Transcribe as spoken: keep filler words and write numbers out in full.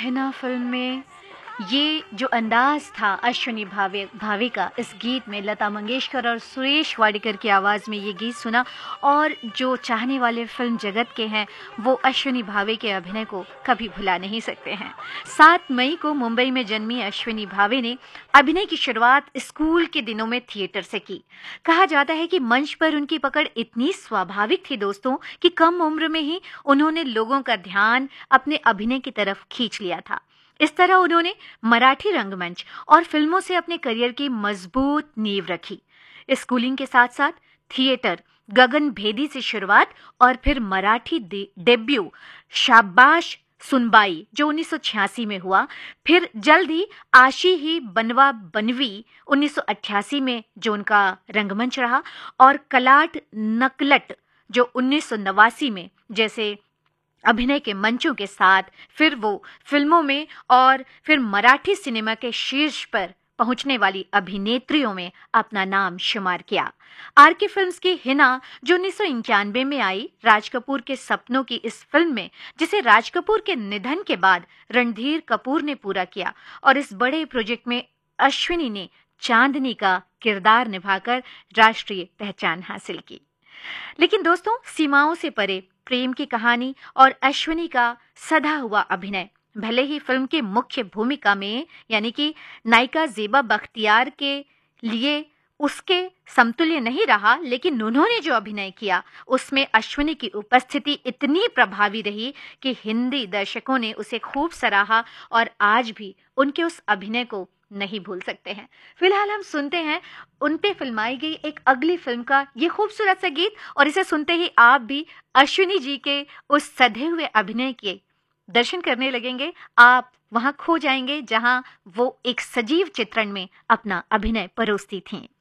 Hina film में ये जो अंदाज था अश्विनी भावे भावे का इस गीत में, लता मंगेशकर और सुरेश वाडकर की आवाज़ में ये गीत सुना, और जो चाहने वाले फिल्म जगत के हैं वो अश्विनी भावे के अभिनय को कभी भुला नहीं सकते हैं। सात मई को मुंबई में जन्मी अश्विनी भावे ने अभिनय की शुरुआत स्कूल के दिनों में थिएटर से की। कहा जाता है कि मंच पर उनकी पकड़ इतनी स्वाभाविक थी दोस्तों कि कम उम्र में ही उन्होंने लोगों का ध्यान अपने अभिनय की तरफ खींच लिया था। इस तरह उन्होंने मराठी रंगमंच और फिल्मों से अपने करियर की मजबूत नींव रखी। स्कूलिंग के साथ साथ थिएटर, गगन भेदी से शुरुआत और फिर मराठी दे, डेब्यू शाबाश सुनबाई जो उन्नीस सौ छियासी में हुआ, फिर जल्द ही आशी ही बनवा बनवी उन्नीस सौ अट्ठासी में जो उनका रंगमंच रहा, और कलाट नकलट जो उन्नीस सौ नवासी में जैसे अभिनय के मंचों के साथ फिर वो फिल्मों में और फिर मराठी सिनेमा के शीर्ष पर पहुंचने वाली अभिनेत्रियों में अपना नाम शुमार किया। आर के फिल्म्स की हिना जो उन्नीस सौ इक्यानवे में आई, राज कपूर के सपनों की इस फिल्म में, जिसे राज कपूर के निधन के बाद रणधीर कपूर ने पूरा किया, और इस बड़े प्रोजेक्ट में अश्विनी ने चांदनी का किरदार निभाकर राष्ट्रीय पहचान हासिल की। लेकिन दोस्तों, सीमाओं से परे प्रेम की कहानी और अश्विनी का सधा हुआ अभिनय भले ही फिल्म के मुख्य भूमिका में यानी कि नायिका ज़ेबा बख्तियार के लिए उसके समतुल्य नहीं रहा, लेकिन उन्होंने जो अभिनय किया उसमें अश्विनी की उपस्थिति इतनी प्रभावी रही कि हिंदी दर्शकों ने उसे खूब सराहा और आज भी उनके उस अभिनय को नहीं भूल सकते हैं। फिलहाल हम सुनते हैं उन पे फिल्माई गई एक अगली फिल्म का ये खूबसूरत सा गीत, और इसे सुनते ही आप भी अश्विनी जी के उस सधे हुए अभिनय के दर्शन करने लगेंगे। आप वहां खो जाएंगे जहां वो एक सजीव चित्रण में अपना अभिनय परोसती थीं।